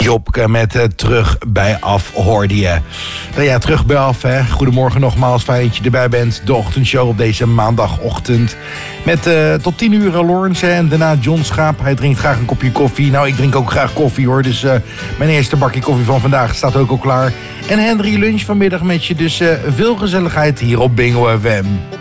Jobke met Terug bij Af hoorde je. Nou ja, Terug bij Af, hè. Goedemorgen nogmaals, fijn dat je erbij bent. De ochtendshow op deze maandagochtend. Met tot 10 uur Lawrence en daarna John Schaap. Hij drinkt graag een kopje koffie. Nou, ik drink ook graag koffie hoor. Dus mijn eerste bakje koffie van vandaag staat ook al klaar. En Henry lunch vanmiddag met je. Dus veel gezelligheid hier op Bingo FM.